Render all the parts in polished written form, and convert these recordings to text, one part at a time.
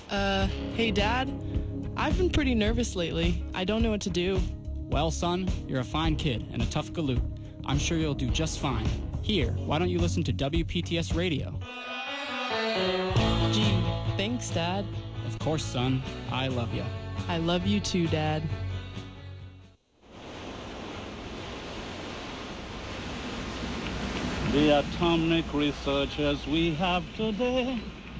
Hey Dad, I've been pretty nervous lately. I don't know what to do. Well, son, you're a fine kid and a tough galoot. I'm sure you'll do just fine. Here, why don't you listen to WPTS Radio? Gee, thanks, Dad. Of course, son. I love you. I love you too, Dad. The atomic researchers we have today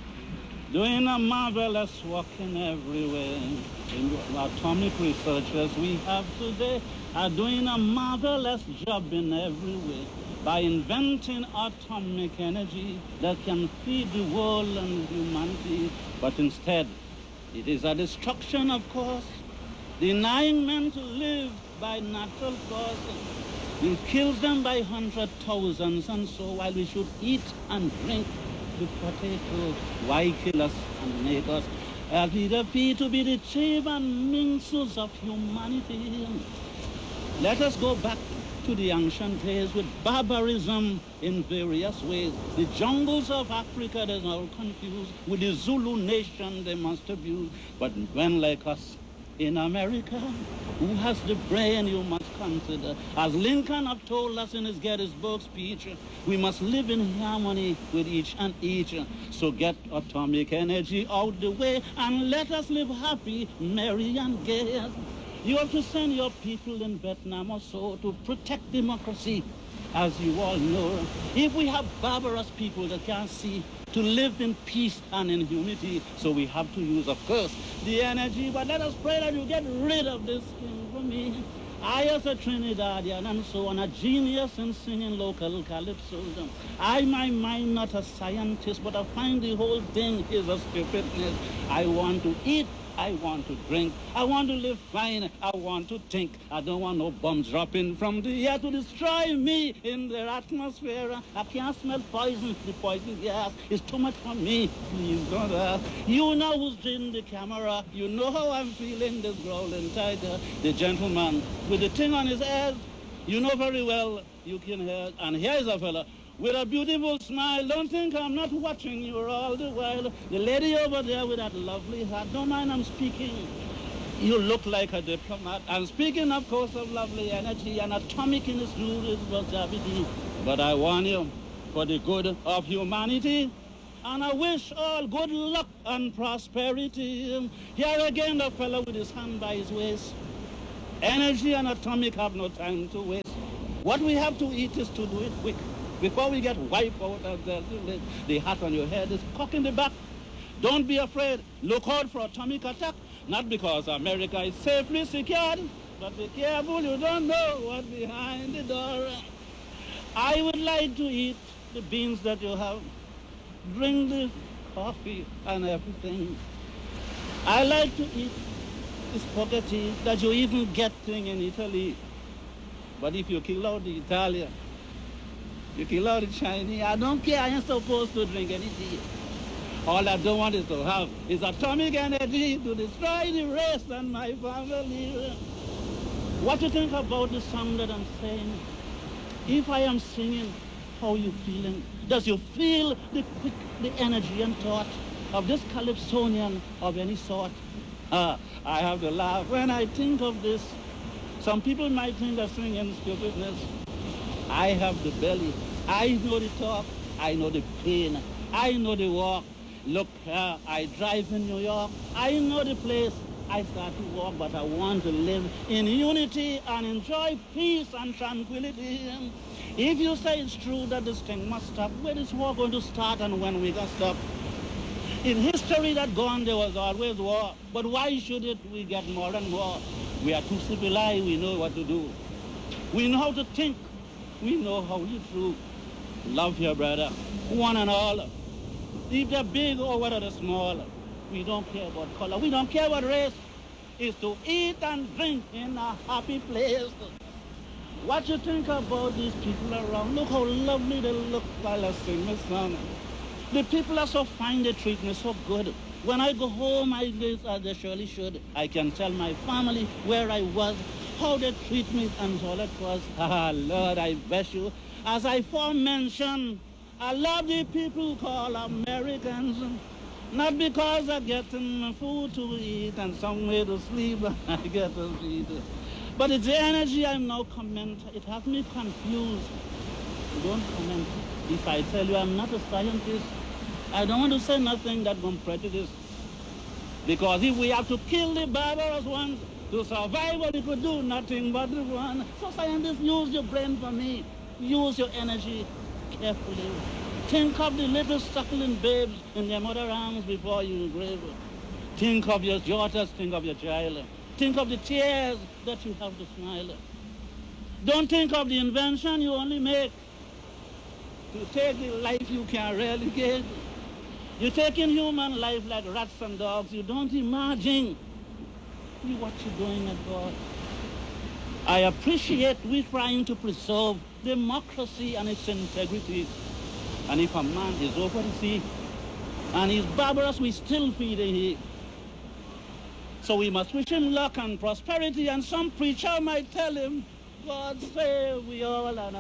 doing a marvelous work in every way. The atomic researchers we have today are doing a marvelous job in every way by inventing atomic energy that can feed the world and humanity. But instead, it is a destruction, of course, denying men to live by natural causes. It kills them by hundred thousands, and so while we should eat and drink the potato, why kill us and make us to be the chief and minstrels of humanity? Let us go back to the ancient days with barbarism in various ways. The jungles of Africa, they're all confused. With the Zulu nation, they must abuse. But when like us in America, who has the brain you must consider? As Lincoln have told us in his Gettysburg speech, we must live in harmony with each and each. So get atomic energy out the way and let us live happy, merry and gay. You have to send your people in Vietnam or so to protect democracy. As you all know, if we have barbarous people that can't see to live in peace and in unity, so we have to use, of course, the energy. But let us pray that you get rid of this thing for me. I, as a Trinidadian and so on, a genius in singing local calypsos. I, my mind, not a scientist, but I find the whole thing is a stupidness. I want to eat, I want to drink, I want to live fine, I want to think. I don't want no bombs dropping from the air to destroy me in the atmosphere. I can't smell poison, the poison gas is too much for me. Please don't ask. You know who's in the camera, you know how I'm feeling, this growling tiger, the gentleman with the thing on his head. You know very well, you can hear, and here is a fella with a beautiful smile. Don't think I'm not watching you all the while. The lady over there with that lovely hat, don't mind I'm speaking. You look like a diplomat. I'm speaking, of course, of lovely energy and atomic in its root is longevity. But I warn you, for the good of humanity, and I wish all good luck and prosperity. Here again, the fellow with his hand by his waist. Energy and atomic have no time to waste. What we have to eat is to do it quick. Before we get wiped out of the hat on your head is cocked in the back. Don't be afraid. Look out for atomic attack. Not because America is safely secured, but be careful, you don't know what's behind the door. I would like to eat the beans that you have, drink the coffee and everything. I like to eat the spaghetti that you even get thing in Italy. But if you kill out the Italian, you kill out the Chinese, I don't care, I ain't supposed to drink any tea. All I don't want is to have is atomic energy to destroy the race and my family. What do you think about the song that I'm saying? If I am singing, how are you feeling? Does you feel the energy and thought of this calypsonian of any sort? I have to laugh when I think of this. Some people might think I'm singing stupidness. I have the belly. I know the talk. I know the pain. I know the walk. Look, I drive in New York. I know the place. I start to walk, but I want to live in unity and enjoy peace and tranquility. If you say it's true that this thing must stop, when is war going to start and when we gonna stop? In history that gone, there was always war. But why should it we get more and more? We are too civilized. We know what to do. We know how to think. We know how to do. Love your brother, one and all. If they're big or whether they're small, we don't care about color. We don't care about race. It's to eat and drink in a happy place. What you think about these people around? Look how lovely they look while I sing this song. The people are so fine, they treat me so good. When I go home, I live as they surely should. I can tell my family where I was, how they treat me, and all it was. Ah, Lord, I bless you. As I forementioned, I love the people called Americans. Not because I get food to eat and somewhere to sleep, I get to eat. But it's the energy I'm now comment. It has me confused. Don't comment. If I tell you I'm not a scientist, I don't want to say nothing that's going to prejudice. Because if we have to kill the barbarous ones to survive, what we could do, nothing but the one. So scientists, use your brain for me. Use your energy carefully. Think of the little suckling babes in their mother arms before you engrave it. Think of your daughters, think of your child. Think of the tears that you have to smile. Don't think of the invention you only make to take the life you can rarely get. You're taking human life like rats and dogs. You don't imagine what you're doing at God. I appreciate we trying to preserve democracy and its integrity. And if a man is over the sea and he's barbarous, we still feed him. So we must wish him luck and prosperity, and some preacher might tell him, God save we all and